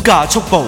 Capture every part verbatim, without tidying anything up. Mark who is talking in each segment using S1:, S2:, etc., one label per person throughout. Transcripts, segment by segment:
S1: 價速報。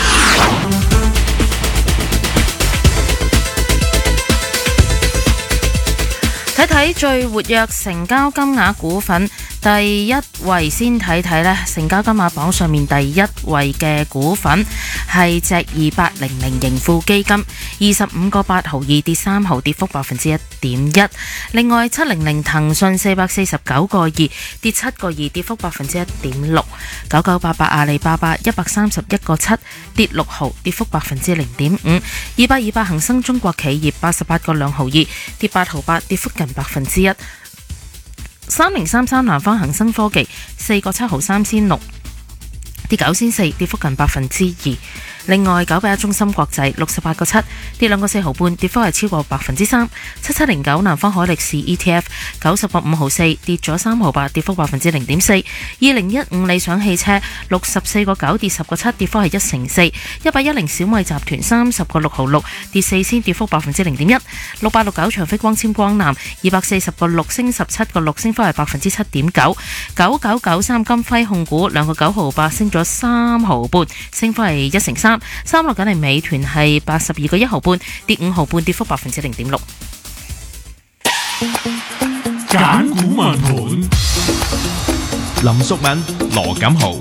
S2: 睇睇最活躍成交金額股份，第一位先睇睇呢，成交金額榜上面第一位嘅股份係隻二八零零盈富基金，二十五個八毫二跌三毫，跌幅百分之一點一。另外七零零騰訊四百四十九個二跌七個二，跌幅百分之一點六。九九八八阿里巴巴一百三十一個七跌六毫，跌幅百分之零點五。二八二八恒生中國企業八十八個兩毫二跌八毫八，跌幅近百分之一。三零三三南方恒生科技四個七毫三仙六跌九仙四，跌幅近百分之二。另外九八一中芯國際六十八個七跌兩個四毫半，跌幅係超過百分之三。七七零九南方海力士 E T F 九十個五毫四跌咗三毫八，跌幅百分之零點四。二零一五理想汽車六十四個九跌十個七，跌幅係一成四。一八一零小米集團三十個六毫六跌四仙，跌幅百分之零點一。六八六九長飛光纖光南二百四十個六升十七個六，升幅係百分之七點九。九九九三金輝控股兩個九毫八升咗三毫半，升幅係一成三。三六九零美團係八十二個一毫半跌五毫半，跌幅百分之零點六。
S3: 揀股問盤，林淑敏、羅錦豪。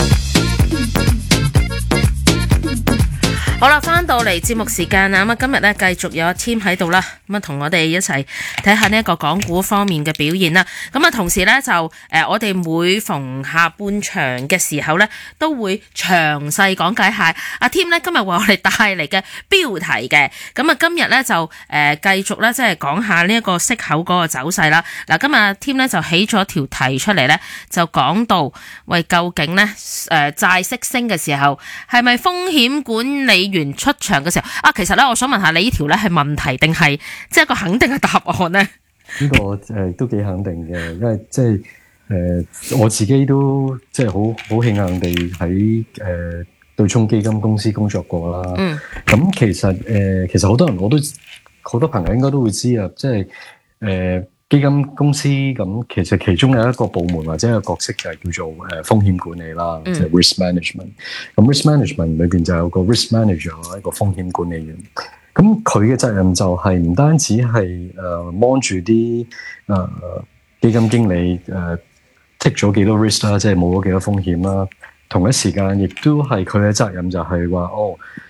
S2: 好啦，翻到嚟節目時間啊，咁啊今日咧繼續有阿 Tim 喺度啦，咁啊同我哋一齊睇下呢一個港股方面嘅表現啦。咁啊同時咧就誒、呃、我哋每逢下半場嘅時候咧，都會詳細講解下阿 Tim 咧今日為我哋帶嚟嘅標題嘅。咁啊今日咧就誒繼、呃、續咧即係講下呢一個息口嗰個走勢啦。嗱，今日阿 Tim 咧就起咗條題出嚟咧，就講到喂究竟咧誒、呃、債息升嘅時候係咪風險管理員出場嘅時候啊，其實咧，我想問下你呢條咧係問題定係即係一個肯定嘅答案呢？
S4: 呢個誒、呃、都幾肯定嘅，因為即係誒我自己都即係好好慶幸地喺誒對沖基金公司工作過啦。嗯，咁其實誒、呃、其實好多人我都好多朋友應該都會知啊，即係誒。呃基金公司咁，其實其中有一個部門或者一個角色就係叫做誒風險管理啦，即係 risk management。咁 risk management 裏邊就有個 risk manager，一個風險管理員。咁佢嘅責任就係唔單止係誒 mon 住啲誒基金經理誒 take 咗幾多 risk 啦，即係冇咗幾多風險啦。同一時間亦都係佢嘅責任就係話哦，